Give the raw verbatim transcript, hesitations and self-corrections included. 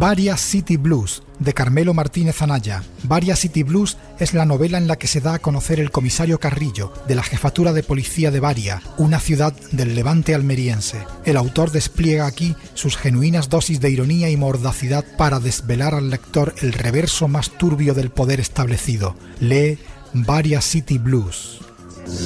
Varia City Blues, de Carmelo Martínez Anaya. Varia City Blues es la novela en la que se da a conocer el comisario Carrillo, de la Jefatura de Policía de Varia, una ciudad del levante almeriense. El autor despliega aquí sus genuinas dosis de ironía y mordacidad para desvelar al lector el reverso más turbio del poder establecido. Lee Varia City Blues.